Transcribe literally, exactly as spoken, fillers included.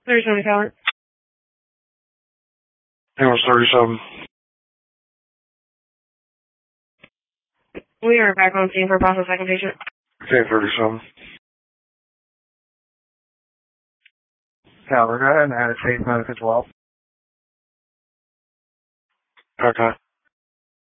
thirty-seven Tower. Ambulance thirty-seven. We are back on scene for process second patient. Okay, thirty-seven. Tower, go ahead and add a case note as well. Okay.